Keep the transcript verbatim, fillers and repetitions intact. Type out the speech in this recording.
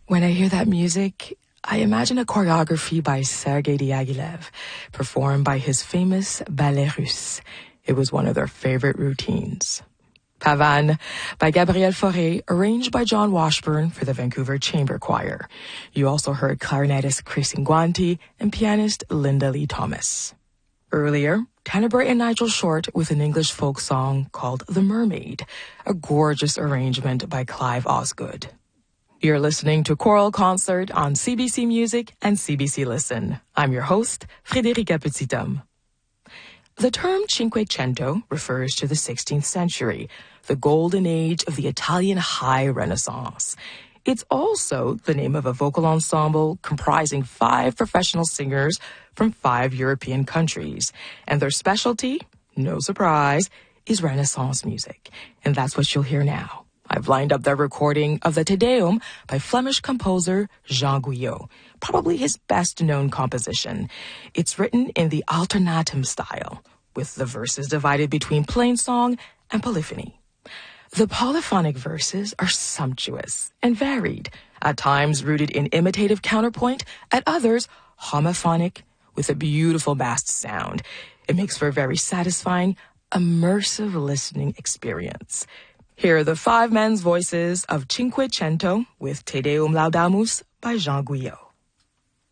When I hear that music, I imagine a choreography by Sergei Diaghilev, performed by his famous Ballet Russe. It was one of their favorite routines. Pavane by Gabriel Fauré, arranged by John Washburn for the Vancouver Chamber Choir. You also heard clarinetist Chris Ngwanti and pianist Linda Lee Thomas. Earlier, Tenebrae and Nigel Short with an English folk song called The Mermaid, a gorgeous arrangement by Clive Osgood. You're listening to Choral Concert on C B C Music and C B C Listen. I'm your host, Frédérica Petit-Homme. The term Cinquecento refers to the sixteenth century, the golden age of the Italian high Renaissance. It's also the name of a vocal ensemble comprising five professional singers from five European countries. And their specialty, no surprise, is Renaissance music. And that's what you'll hear now. I've lined up their recording of the Te Deum by Flemish composer Jean Guyot, probably his best-known composition. It's written in the alternatum style, with the verses divided between plain song and polyphony. The polyphonic verses are sumptuous and varied, at times rooted in imitative counterpoint, at others homophonic, with a beautiful massed sound. It makes for a very satisfying, immersive listening experience. Here are the five men's voices of Cinquecento with Te Deum Laudamus by Jean Guyot.